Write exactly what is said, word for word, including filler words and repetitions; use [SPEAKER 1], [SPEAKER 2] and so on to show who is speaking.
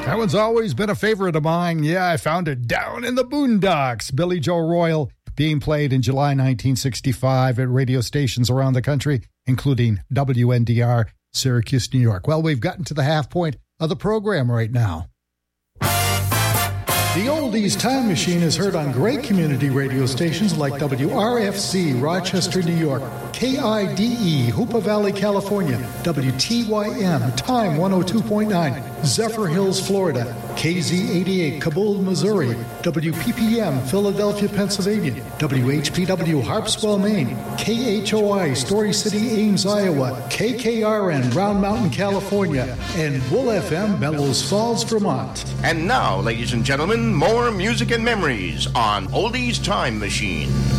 [SPEAKER 1] That one's always been a favorite of mine. Yeah, I found it down in the boondocks. Billy Joe Royal, being played in July nineteen sixty-five at radio stations around the country, including W N D R, Syracuse, New York. Well, we've gotten to the half point of the program right now. The Oldies Time Machine is heard on great community radio stations like W R F C, Rochester, New York, K I D E, Hoopa Valley, California, W T Y M, Time one oh two point nine, Zephyr Hills, Florida, K Z eighty-eight, Kabul, Missouri, W P P M, Philadelphia, Pennsylvania, W H P W, Harpswell, Maine, K H O I, Story City, Ames, Iowa, K K R N, Round Mountain, California, and Bull F M, Bellows Falls, Vermont.
[SPEAKER 2] And now, ladies and gentlemen, more music and memories on Oldies Time Machine.